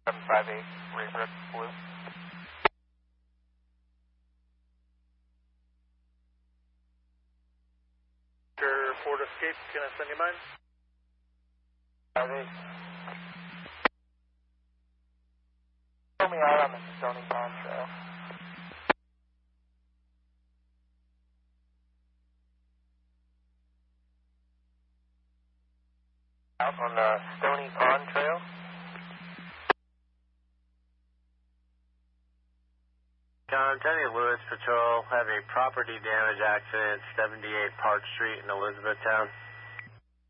758 Raybrook Blue. Ford Escape, can I send you mine? 58. Show me out on the Stony Pond Trail. Out on the Stony Pond Trail. John, Tony Lewis Patrol, have a property damage accident, 78 Park Street in Elizabethtown.